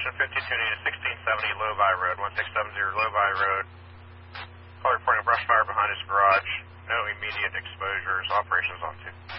Operation 52 needed 1670 Lovi Road, 1670 Lovi Road. Call reporting brush fire behind his garage. No immediate exposures. Operations on 2.